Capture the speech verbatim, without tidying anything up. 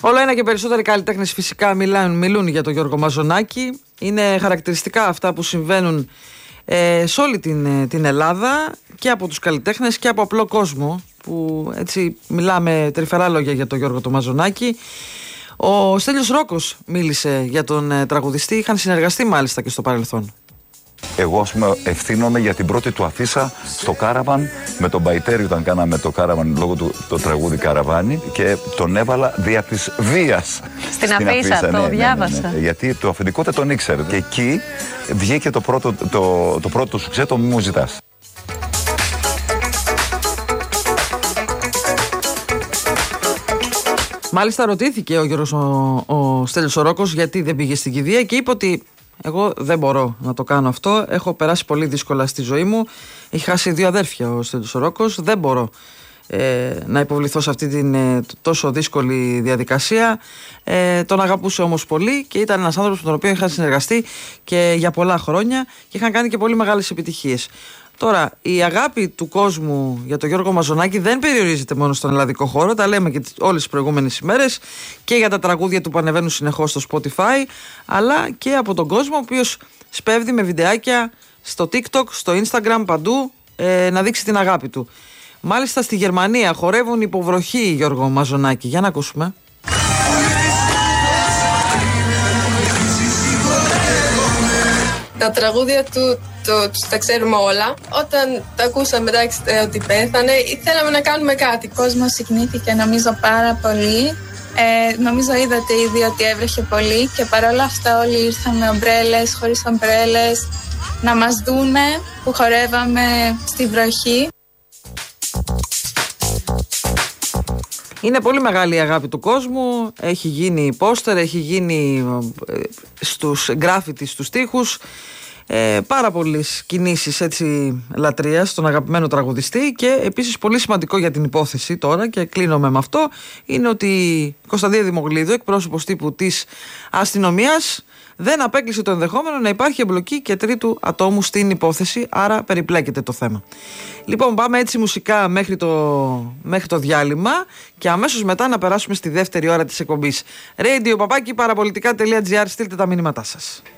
Όλο ένα και περισσότεροι καλλιτέχνες φυσικά μιλάν, μιλούν για τον Γιώργο Μαζονάκη. Είναι χαρακτηριστικά αυτά που συμβαίνουν ε, σε όλη την, την Ελλάδα και από τους καλλιτέχνες και από απλό κόσμο που έτσι μιλάμε τρυφερά λόγια για τον Γιώργο το Μαζονάκη. Ο Στέλιος Ρόκος μίλησε για τον ε, τραγουδιστή, είχαν συνεργαστεί μάλιστα και στο παρελθόν. Εγώ, ας πούμε, ευθύνομαι για την πρώτη του αφίσα στο Κάραβαν με τον Μπαϊτέρη όταν κάναμε το Κάραβαν λόγω του το τραγούδι Καραβάνι και τον έβαλα δια της βίας. Στην, στην αφίσα, αφίσα, το ναι, διάβασα. Ναι, ναι, ναι. Γιατί το αφεντικό δεν τον ήξερε. Και εκεί βγήκε το πρώτο, το, το πρώτο σου ξέ, το «Μη μου ζητάς». Μάλιστα ρωτήθηκε ο Γιώργος ο, ο Στέλιος ο Ρόκος γιατί δεν πήγε στην κηδεία και είπε ότι εγώ δεν μπορώ να το κάνω αυτό. Έχω περάσει πολύ δύσκολα στη ζωή μου. Έχει χάσει δύο αδέρφια ο Στέλιος ο Ρόκος. Δεν μπορώ ε, να υποβληθώ σε αυτή την ε, τόσο δύσκολη διαδικασία. Ε, τον αγαπούσε όμως πολύ και ήταν ένας άνθρωπος με τον οποίο είχαν συνεργαστεί και για πολλά χρόνια και είχαν κάνει και πολύ μεγάλες επιτυχίες. Τώρα, η αγάπη του κόσμου για τον Γιώργο Μαζονάκη δεν περιορίζεται μόνο στον ελλαδικό χώρο, τα λέμε και όλες τις προηγούμενες ημέρες και για τα τραγούδια του που ανεβαίνουν συνεχώς στο Spotify, αλλά και από τον κόσμο ο οποίος σπέβδει με βιντεάκια στο TikTok, στο Instagram, παντού ε, να δείξει την αγάπη του. Μάλιστα στη Γερμανία χορεύουν υποβροχή Γιώργο Μαζονάκη. Για να ακούσουμε. Τα τραγούδια του το, τα ξέρουμε όλα. Όταν τα ακούσαμε εντάξει, ότι πέθανε, θέλαμε να κάνουμε κάτι. Ο κόσμος συγκινήθηκε νομίζω πάρα πολύ. Ε, νομίζω είδατε ήδη ότι έβρεχε πολύ και παρόλα αυτά όλοι ήρθαν με ομπρέλες, χωρίς ομπρέλες, να μας δούνε που χορεύαμε στη βροχή. Είναι πολύ μεγάλη η αγάπη του κόσμου, έχει γίνει πόστερ, έχει γίνει στους γκράφιτι, στους τοίχους, ε, πάρα πολλές κινήσεις έτσι λατρείας στον αγαπημένο τραγουδιστή και επίσης πολύ σημαντικό για την υπόθεση τώρα και κλείνομαι με αυτό είναι ότι η Κωνσταντία Δημογλίδου, εκπρόσωπος τύπου της αστυνομίας, δεν απέκλεισε το ενδεχόμενο να υπάρχει εμπλοκή και τρίτου ατόμου στην υπόθεση, άρα περιπλέκεται το θέμα. Λοιπόν, πάμε έτσι μουσικά μέχρι το, μέχρι το διάλειμμα και αμέσως μετά να περάσουμε στη δεύτερη ώρα της εκπομπής. Radio παπάκι παραπολιτικά τελεία τζι άρ, στείλτε τα μηνύματά σας.